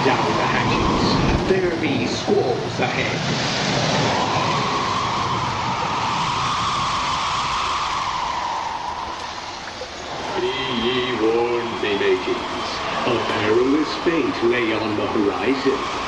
down the hatches. There be squalls ahead. Be ye warned, me mateys. A perilous fate lay on the horizon.